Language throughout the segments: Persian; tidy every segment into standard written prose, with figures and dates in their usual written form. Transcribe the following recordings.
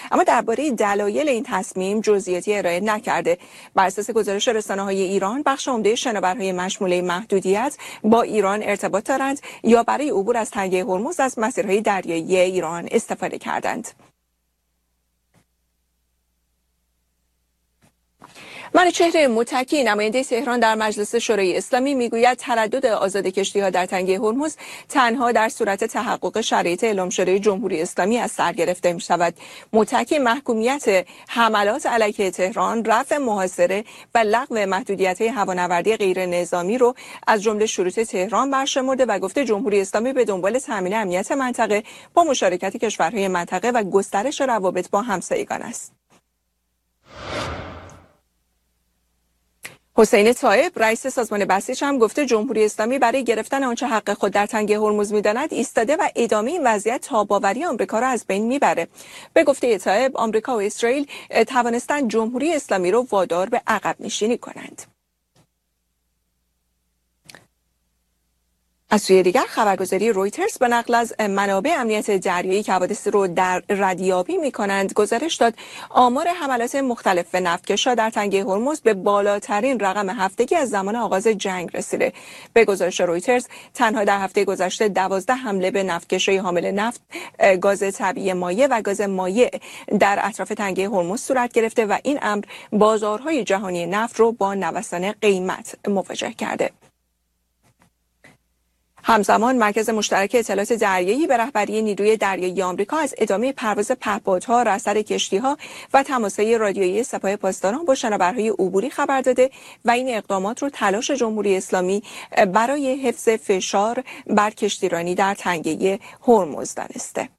اما درباره دلایل این تصمیم جزئیاتی ارائه نکرده. بر اساس گزارش رسانه‌های ایران، بخش عمده شناورهای مشمول محدودیت با ایران ارتباط دارند یا برای عبور از تنگه هرمز از مسیرهای دریایی ایران استفاده کردند. منوچهر متکی نماینده تهران در مجلس شورای اسلامی میگوید تردد آزاد کشتی‌ها در تنگه هرمز تنها در صورت تحقق شرایط اعلام شده جمهوری اسلامی از سر گرفته می‌شود. متکی محکومیت حملات علیه تهران، رفع محاصره و لغو محدودیت‌های هوانوردی غیر نظامی رو از جمله شروط تهران برشمرده و گفته جمهوری اسلامی به دنبال تامین امنیت منطقه با مشارکت کشورهای منطقه و گسترش روابط با همسایگان است. حسین طایب رئیس سازمان بسیج هم گفته جمهوری اسلامی برای گرفتن آنچه حق خود در تنگه هرمز می‌داند ایستاده و ادامه این وضعیت تاب‌آوری آمریکا را از بین میبره. به گفته طایب آمریکا و اسرائیل توانستند جمهوری اسلامی را وادار به عقب نشینی کنند. از سوی دیگر خبرگزاری رویترز به نقل از منابع امنیت دریایی که حوادث رو در ردیابی می‌کنند گزارش داد آمار حملات مختلف نفتکش‌ها در تنگه هرمز به بالاترین رقم هفتگی از زمان آغاز جنگ رسیده. به گزارش رویترز تنها در هفته گذشته 12 حمله به نفتکش‌های حامل نفت، گاز طبیعی مایع و گاز مایع در اطراف تنگه هرمز صورت گرفته و این امر بازارهای جهانی نفت رو با نوسان قیمت مواجه کرده. همزمان مرکز مشترک اطلاعات دریایی به رهبری نیروی دریایی آمریکا از ادامه پرواز پهپادها، رصد کشتی‌ها و تماس‌های رادیویی سپاه پاسداران با شناورهای عبوری خبر داده و این اقدامات رو تلاش جمهوری اسلامی برای حفظ فشار بر کشتیرانی در تنگه هرمز دانسته.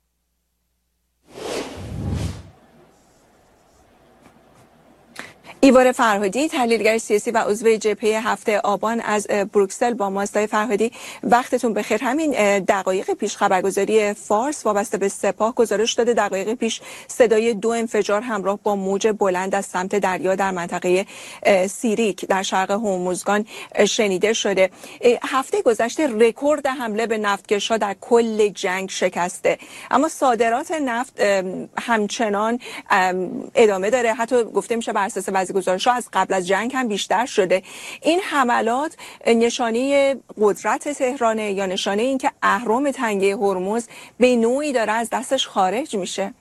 ایوار فرهادی تحلیلگر سیاسی و عضو جبهه هفته آبان از بروکسل با ماست. فرهادی وقتتون بخیر. همین دقایق پیش خبرگزاری فارس وابسته به سپاه گزارش داده دقایق پیش صدای 2 انفجار همراه با موج بلند از سمت دریا در منطقه سیریک در شرق هرمزگان شنیده شده. هفته گذشته رکورد حمله به نفتکش‌ها در کل جنگ شکسته، اما صادرات نفت همچنان ادامه داره. حتی گفته میشه بر اساس گزارش‌ها از قبل از جنگ هم بیشتر شده. این حملات نشانه قدرت تهرانه یا نشانه این که اهرم تنگه هرمز به نوعی داره از دستش خارج میشه؟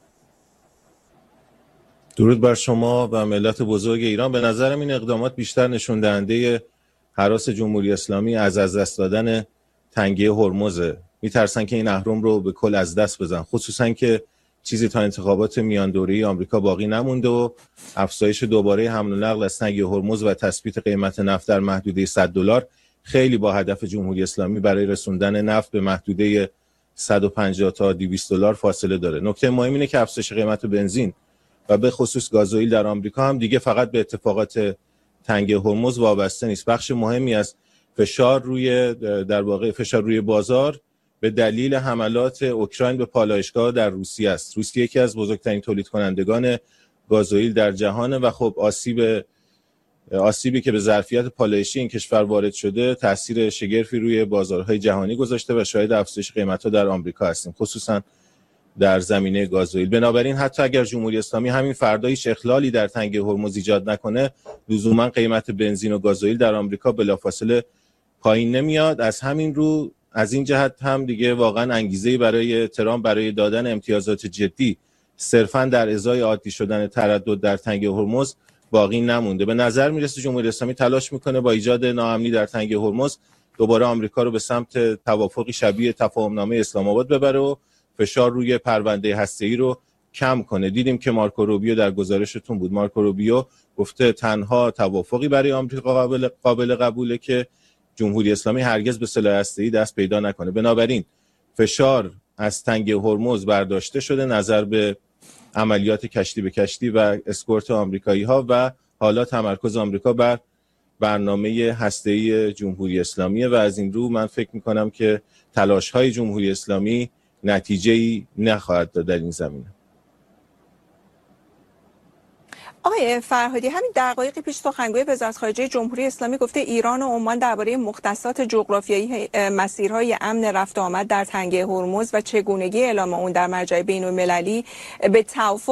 درود بر شما و ملت بزرگ ایران. به نظرم این اقدامات بیشتر نشون دهنده هراس جمهوری اسلامی از دست دادن تنگه هرمزه. میترسن که این اهرم رو به کل از دست بزنن، خصوصا که چیزی تا انتخابات میان دوره‌ای آمریکا باقی نمونده و افزایش دوباره حمل و نقل از تنگه هرمز و تثبیت قیمت نفت در محدوده $100 خیلی با هدف جمهوری اسلامی برای رسوندن نفت به محدوده $150 تا $200 فاصله داره. نکته مهم اینه که افزایش قیمت بنزین و به خصوص گازوئیل در آمریکا هم دیگه فقط به اتفاقات تنگه هرمز وابسته نیست. بخش مهمی از فشار روی بازار به دلیل حملات اوکراین به پالایشگاه در روسیه است. روسیه یکی از بزرگترین تولید کنندگان گازوئیل در جهانه و خب آسیبی که به ظرفیت پالایشی این کشور وارد شده تاثیر شگرفی روی بازارهای جهانی گذاشته و شاهد افزایش قیمت‌ها در آمریکا هستیم، خصوصا در زمینه گازوئیل. بنابراین حتی اگر جمهوری اسلامی همین فردا هیچ اخلالی در تنگه هرمز ایجاد نکنه، لزوما قیمت بنزین و گازوئیل در آمریکا بلافاصله پایین نمیاد. از همین رو از این جهت هم دیگه واقعا انگیزه‌ای برای ترامپ برای دادن امتیازات جدی صرفاً در ازای عادی شدن تردد در تنگه هرمز باقی نمونده. به نظر میرسه جمهوری اسلامی تلاش میکنه با ایجاد ناامنی در تنگه هرمز دوباره آمریکا رو به سمت توافقی شبیه تفاهمنامه اسلام آباد ببره و فشار روی پرونده هسته‌ای رو کم کنه. دیدیم که مارکو روبیو در گزارشتون بود. مارکو روبیو گفته تنها توافقی برای آمریکا قابل قبوله که جمهوری اسلامی هرگز به سلاح هسته‌ای دست پیدا نکنه. بنابراین فشار از تنگه هرمز برداشته شده نظر به عملیات کشتی به کشتی و اسکورت آمریکایی‌ها و حالا تمرکز آمریکا بر برنامه هسته‌ای جمهوری اسلامی و از این رو من فکر می‌کنم که تلاش‌های جمهوری اسلامی نتیجه‌ای نخواهد داد در این زمینه. آقای فرهادی همین دقایق پیش سخنگوی وزارت خارجه جمهوری اسلامی گفته ایران و عمان درباره مختصات جغرافیایی مسیرهای امن رفت و آمد در تنگه هرمز و چگونگی اعلام اون در مرجع بین‌المللی به توافق